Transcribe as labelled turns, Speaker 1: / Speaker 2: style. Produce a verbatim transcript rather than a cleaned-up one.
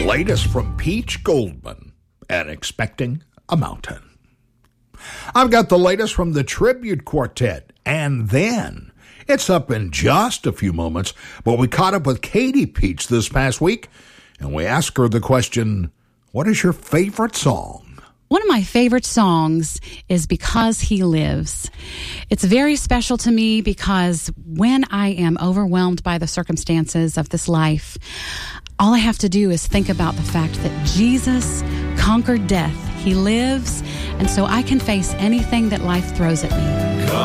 Speaker 1: latest from Peach Goldman and Expecting a Mountain. I've got the latest from the Tribute Quartet, and then it's up in just a few moments, but we caught up with Katie Peach this past week, and we asked her the question, what is your favorite song?
Speaker 2: One of my favorite songs is Because He Lives. It's very special to me because when I am overwhelmed by the circumstances of this life, all I have to do is think about the fact that Jesus conquered death. He lives, and so I can face anything that life throws at me.